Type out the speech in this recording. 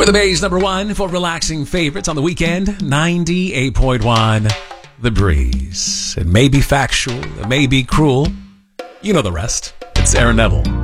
We're the Bay's number one for relaxing favorites on the weekend. 98.1 The Breeze. It may be factual. It may be cruel. You know the rest. It's Aaron Neville.